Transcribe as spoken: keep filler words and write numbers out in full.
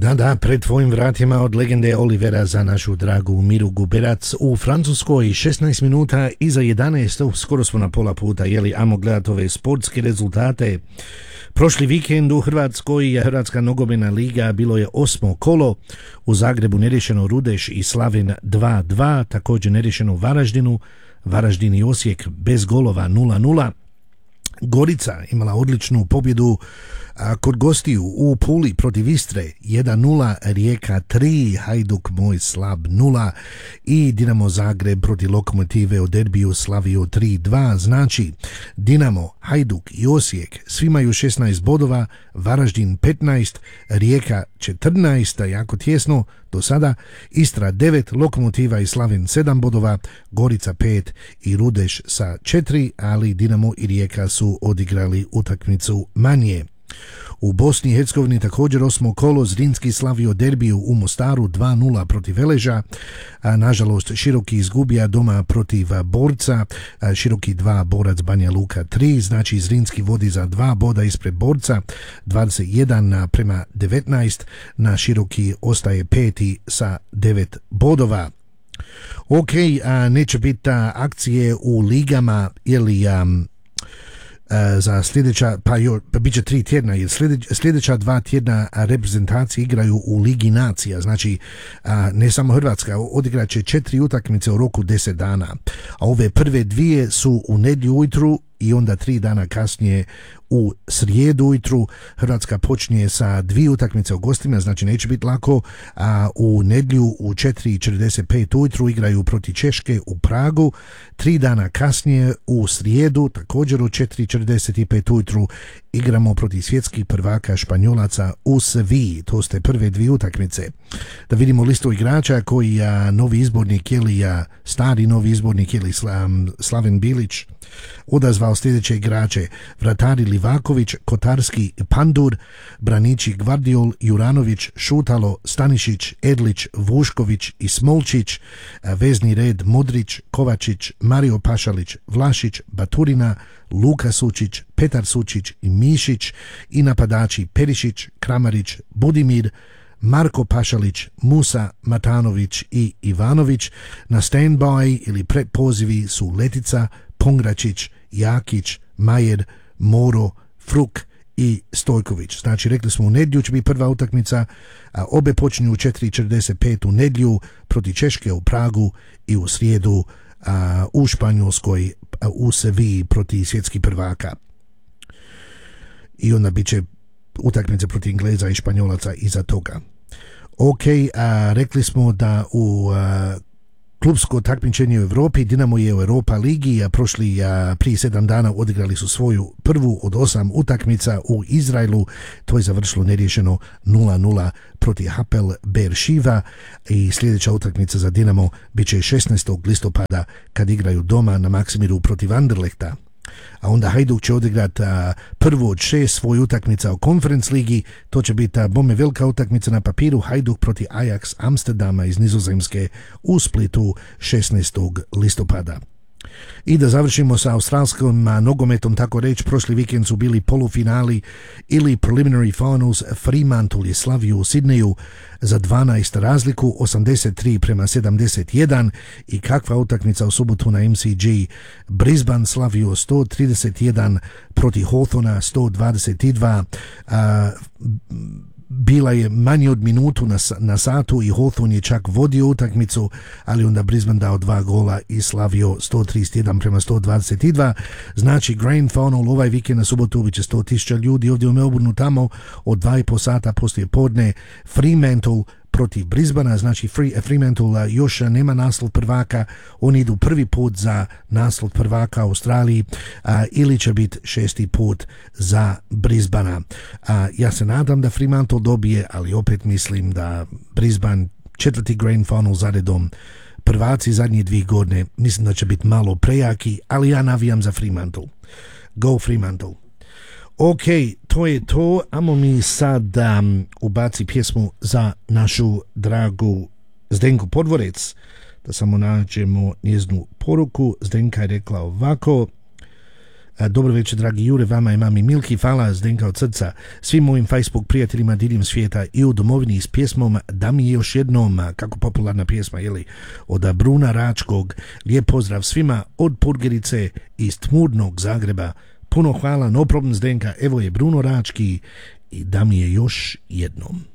Da, da, pred tvojim vratima od legende Olivera za našu dragu Miru Guberac u Francuskoj. Šesnaest minuta iza jedanaest, skoro smo na pola puta, jeli, amo gledat ove sportske rezultate. Prošli vikend u Hrvatskoj Hrvatska nogometna liga bilo je osmo kolo, u Zagrebu neriješeno Rudeš i Slavin dva dva, također neriješeno u Varaždinu, Varaždin i Osijek bez golova nula nula. Gorica imala odličnu pobjedu a, kod gostiju u Puli protiv Istre jedan nula, Rijeka tri, Hajduk moj slab nula i Dinamo Zagreb protiv Lokomotive u derbiju slavio tri dva. Znači Dinamo, Hajduk i Osijek svi imaju šesnaest bodova, Varaždin petnaest, Rijeka četrnaest, jako tjesno do sada, Istra devet, Lokomotiva i Slavin sedam bodova, Gorica pet i Rudeš sa četiri, ali Dinamo i Rijeka su odigrali utakmicu manje. U Bosni i Hercegovini također osmo kolo, Zrinski slavio derbiju u Mostaru dva nula protiv Veleža, a nažalost Široki izgubija doma protiv Borca, a Široki dva, Borac Banja Luka tri, znači Zrinski vodi za dva boda ispred Borca, dvadeset jedan prema devetnaest, na Široki ostaje peti sa devet bodova. Ok, a neće biti akcije u ligama ili um, za sljedeća, pa, jo, pa bit će tri tjedna, jer sljedeća, sljedeća dva tjedna reprezentacije igraju u Ligi nacija, znači a, ne samo Hrvatska, odigrat će četiri utakmice u roku deset dana, a ove prve dvije su u nedjelju ujutru i onda tri dana kasnije u srijedu ujutru. Hrvatska počinje sa dvije utakmice u gostima, znači neće biti lako, a u nedjelju u četiri četrdeset pet ujutru igraju protiv Češke u Pragu, tri dana kasnije u srijedu također u četiri četrdeset pet ujutru igramo protiv svjetskih prvaka Španjolaca u Seviji. To ste prve dvije utakmice. Da vidimo listu igrača koji a, novi izbornik ili a, stari novi izbornik ili Slaven Bilić odazvao sljedeće igrače: vratari Livaković, Kotarski, Pandur, braniči Gvardiol, Juranović, Šutalo, Stanišić, Edlić, Vušković i Smolčić, vezni red Modrić, Kovačić, Mario Pašalić, Vlašić, Baturina, Luka Sučić, Petar Sučić i Mišić, i napadači Perišić, Kramarić, Budimir, Marko Pašalić, Musa, Matanović i Ivanović. Na standby ili predpozivi su Letica, Pongračić, Jakić, Majer, Moro, Fruk i Stojković. Znači rekli smo u nedjelju će biti prva utakmica, a obe počinju u četiri četrdeset pet u nedjelju protiv Češke u Pragu i u srijedu a, u Španjolskoj a, u Seviji protiv svjetskih prvaka. I onda bit će utakmice protiv Engleza i Španjolaca iza toga. Ok, a, rekli smo da u a, klubsko takmičenje u Europi Dinamo je u Europa ligi, a prošli a, prije sedam dana odigrali su svoju prvu od osam utakmica u Izraelu. To je završilo neriješeno nula nula protiv Hapoel Beersheva i sljedeća utakmica za Dinamo bit će šesnaestog listopada kad igraju doma na Maksimiru protiv Anderlechta. A onda Hajduk će odigrati prvu od šest svoj utakmica u Conference ligi. To će biti a, bome velika utakmica na papiru, Hajduk protiv Ajax Amsterdama iz Nizozemske u Splitu šesnaestog listopada. I da završimo sa australskom nogometom, tako reći, prošli vikend su bili polufinali ili preliminary finals. Fremantle je slavio u Sidneju za dvanaest razliku, osamdeset tri prema sedamdeset jedan, i kakva utakmica u subotu na M C G. Brisbane slavio sto trideset jedan protiv Hawthorna sto dvadeset dva. A, bila je manje od minutu na, na satu i Hawthorn je čak vodio utakmicu, ali onda Brisbane dao dva gola i slavio sto trideset jedan prema sto dvadeset dva. Znači grand final ovaj vikend na subotu bit će sto tisuća ljudi ovdje u Melbourneu, tamo od dva i po sata poslije podne. Fremantle protiv Brisbanea, znači Fremantle još nema naslov prvaka, oni idu prvi put za naslov prvaka u Australiji, a, ili će biti šesti put za Brisbanea. A, ja se nadam da Fremantle dobije, ali opet mislim da Brisbane četvrti grand final za redom, prvaci zadnje dvije godine, mislim da će biti malo prejaki, ali ja navijam za Fremantle. Go Fremantle. Ok, to je to. Amo mi sad um, ubaci pjesmu za našu dragu Zdenku Podvorec, da samo nađemo njeznu poruku. Zdenka je rekla ovako: Dobro večer, dragi Jure, vama i mami Milki, hvala Zdenka od srca, svim mojim Facebook prijateljima diljem svijeta i u domovini s pjesmom Da mi je još jednom, kako popularna pjesma, jeli, od Bruna Račkog. Lijep pozdrav svima od Purgerice iz tmurnog Zagreba. Puno hvala, no problem Zdenka, evo je Bruno Rački i Da mi je još jednom.